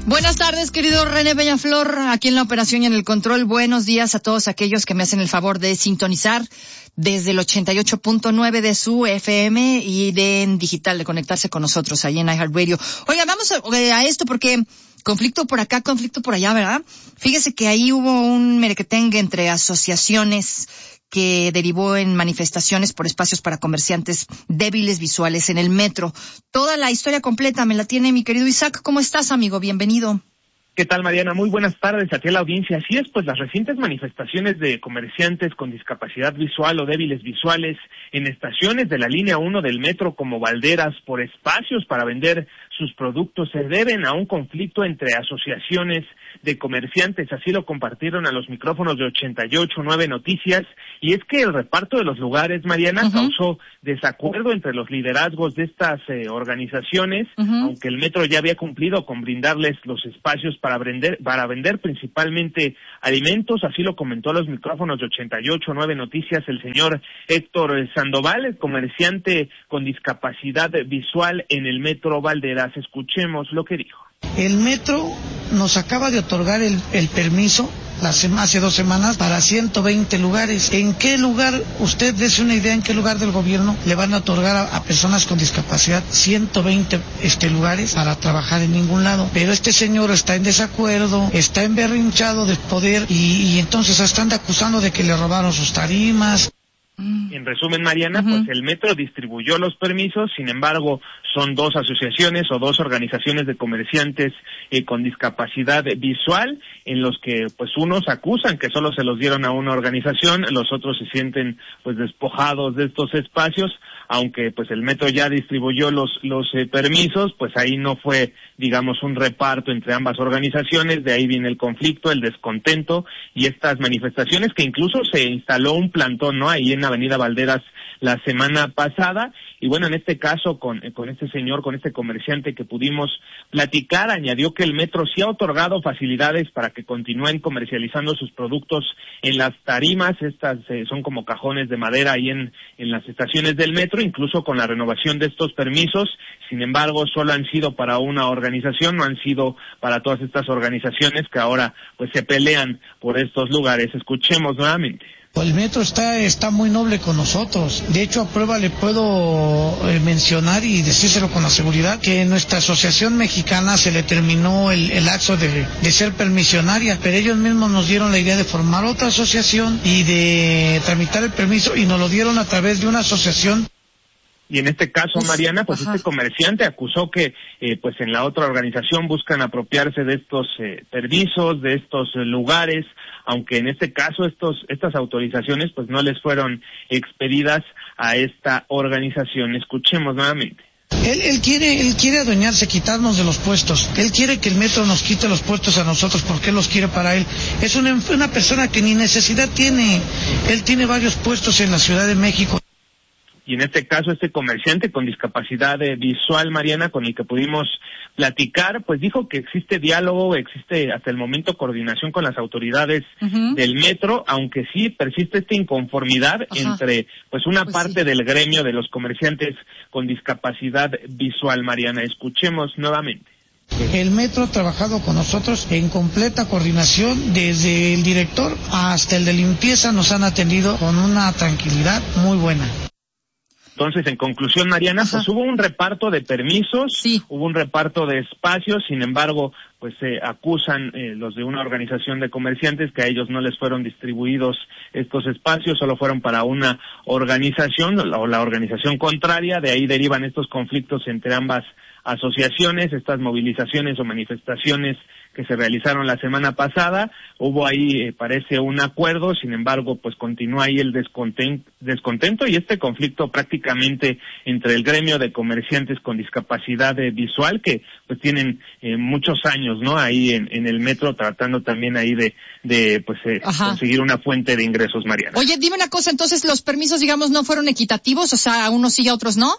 Buenas tardes, querido René Peñaflor, aquí en la operación y en el control. Buenos días a todos aquellos que me hacen el favor de sintonizar desde el 88.9 de su FM y en digital, de conectarse con nosotros ahí en iHeartRadio. Oiga, vamos a esto porque conflicto por acá, conflicto por allá, ¿verdad? Fíjese que ahí hubo un merequetengue entre asociaciones que derivó en manifestaciones por espacios para comerciantes débiles visuales en el metro. Toda la historia completa me la tiene mi querido Isaac. ¿Cómo estás, amigo? Bienvenido. ¿Qué tal, Mariana? Muy buenas tardes a ti a la audiencia. Así es, pues las recientes manifestaciones de comerciantes con discapacidad visual o débiles visuales en estaciones de la línea 1 del metro como Valderas por espacios para vender sus productos se deben a un conflicto entre asociaciones de comerciantes. Así lo compartieron a los micrófonos de 88.9 Noticias. Y es que el reparto de los lugares, Mariana, causó desacuerdo entre los liderazgos de estas organizaciones, aunque el metro ya había cumplido con brindarles los espacios para vender principalmente alimentos. Así lo comentó a los micrófonos de 88.9 Noticias el señor Héctor Sandoval, el comerciante con discapacidad visual en el metro Valderas. Escuchemos lo que dijo. El metro nos acaba de otorgar el permiso hace 2 semanas para 120 lugares. ¿En qué lugar, usted dése una idea, en qué lugar del gobierno le van a otorgar a personas con discapacidad 120 lugares para trabajar en ningún lado? Pero este señor está en desacuerdo, está emberrinchado de poder y entonces están acusando de que le robaron sus tarimas. En resumen, Mariana, pues el metro distribuyó los permisos, sin embargo, son 2 asociaciones o 2 organizaciones de comerciantes con discapacidad visual, en los que pues unos acusan que solo se los dieron a una organización, los otros se sienten pues despojados de estos espacios, aunque pues el metro ya distribuyó los permisos, pues ahí no fue, digamos, un reparto entre ambas organizaciones. De ahí viene el conflicto, el descontento y estas manifestaciones, que incluso se instaló un plantón, ¿no?, ahí en Avenida Valderas la semana pasada. Y bueno, en este caso, con este señor, con este comerciante que pudimos platicar, añadió que el metro sí ha otorgado facilidades para que continúen comercializando sus productos en las tarimas. Estas son como cajones de madera ahí en las estaciones del metro, incluso con la renovación de estos permisos. Sin embargo, solo han sido para una organización, no han sido para todas estas organizaciones que ahora pues se pelean por estos lugares. Escuchemos nuevamente. El metro está muy noble con nosotros. De hecho, a prueba le puedo mencionar y decírselo con la seguridad que en nuestra asociación mexicana se le terminó el lapso de ser permisionaria, pero ellos mismos nos dieron la idea de formar otra asociación y de tramitar el permiso, y nos lo dieron a través de una asociación. Y en este caso, Mariana, pues este comerciante acusó que pues en la otra organización buscan apropiarse de estos permisos, de estos lugares, aunque en este caso estas autorizaciones pues no les fueron expedidas a esta organización. Escuchemos nuevamente. Él quiere adueñarse, quitarnos de los puestos. Él quiere que el metro nos quite los puestos a nosotros porque él los quiere para él. Es una persona que ni necesidad tiene. Él tiene varios puestos en la Ciudad de México. Y en este caso, este comerciante con discapacidad visual, Mariana, con el que pudimos platicar, pues dijo que existe diálogo, existe hasta el momento coordinación con las autoridades del metro, aunque sí persiste esta inconformidad entre pues una parte del gremio de los comerciantes con discapacidad visual, Mariana. Escuchemos nuevamente. El metro ha trabajado con nosotros en completa coordinación, desde el director hasta el de limpieza nos han atendido con una tranquilidad muy buena. Entonces, en conclusión, Mariana, pues hubo un reparto de permisos, hubo un reparto de espacios, sin embargo, pues acusan los de una organización de comerciantes que a ellos no les fueron distribuidos estos espacios, solo fueron para una organización o la organización contraria. De ahí derivan estos conflictos entre ambas asociaciones, estas movilizaciones o manifestaciones que se realizaron la semana pasada. Hubo ahí, parece, un acuerdo, sin embargo, pues continúa ahí el descontento y este conflicto prácticamente entre el gremio de comerciantes con discapacidad visual, que pues tienen muchos años, ¿no?, ahí en el metro, tratando también ahí de conseguir una fuente de ingresos, Mariana. Oye, dime una cosa, entonces los permisos, digamos, no fueron equitativos, o sea, a unos sí y a otros no.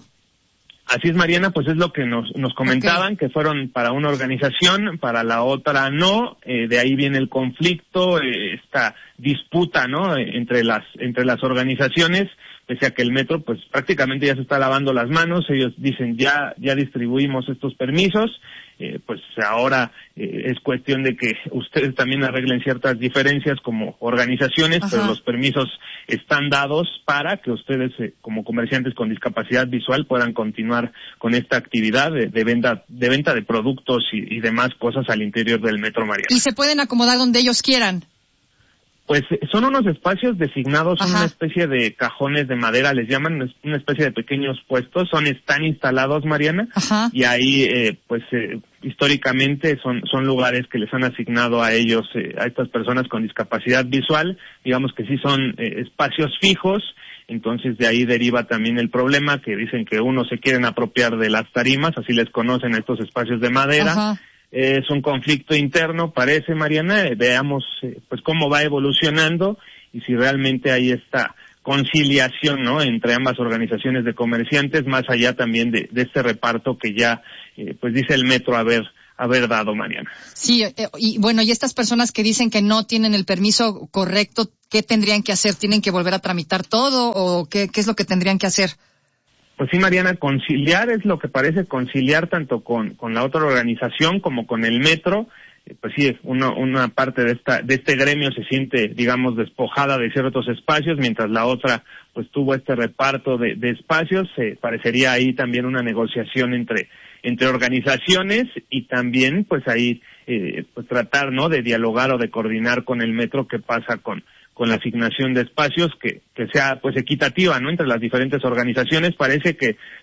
Así es, Mariana, pues es lo que nos comentaban, que fueron para una organización, para la otra no. De ahí viene el conflicto, esta disputa, ¿no?, entre las organizaciones, pese a que el metro pues prácticamente ya se está lavando las manos. Ellos dicen ya distribuimos estos permisos, pues ahora es cuestión de que ustedes también arreglen ciertas diferencias como organizaciones. Ajá. Pero los permisos están dados para que ustedes como comerciantes con discapacidad visual puedan continuar con esta actividad de venta de productos y demás cosas al interior del metro, Mariana. ¿Y se pueden acomodar donde ellos quieran? Pues son unos espacios designados, son una especie de cajones de madera, les llaman, una especie de pequeños puestos, están instalados, Mariana. Ajá. Y ahí, históricamente son lugares que les han asignado a ellos, a estas personas con discapacidad visual, digamos que sí son espacios fijos. Entonces de ahí deriva también el problema, que dicen que unos se quieren apropiar de las tarimas, así les conocen a estos espacios de madera. Ajá. Es un conflicto interno, parece, Mariana. Veamos pues cómo va evolucionando y si realmente hay esta conciliación, ¿no?, entre ambas organizaciones de comerciantes, más allá también de este reparto que ya pues dice el metro haber dado, Mariana. Sí, y bueno, y estas personas que dicen que no tienen el permiso correcto, ¿qué tendrían que hacer? ¿Tienen que volver a tramitar todo o qué es lo que tendrían que hacer? Pues sí, Mariana, conciliar es lo que parece, conciliar tanto con la otra organización como con el metro. Pues sí, una parte de este gremio se siente, digamos, despojada de ciertos espacios, mientras la otra pues tuvo este reparto de espacios. Parecería ahí también una negociación entre organizaciones y también pues ahí pues tratar, ¿no?, de dialogar o de coordinar con el metro qué pasa con la asignación de espacios que sea pues equitativa, ¿no?, entre las diferentes organizaciones. Parece que